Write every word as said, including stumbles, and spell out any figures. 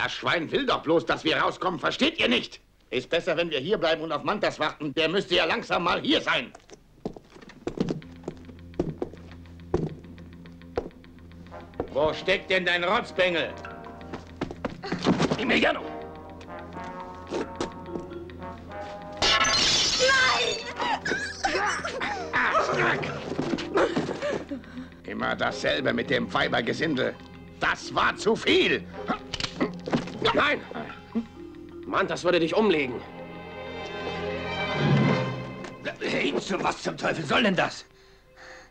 Das Schwein will doch bloß, dass wir rauskommen, versteht ihr nicht? Ist besser, wenn wir hier bleiben und auf Mantas warten. Der müsste ja langsam mal hier sein. Wo steckt denn dein Rotzbengel? Emiliano! Immer dasselbe mit dem Weibergesindel. Das war zu viel. Nein! Mantas würde dich umlegen. Hey, was zum Teufel soll denn das?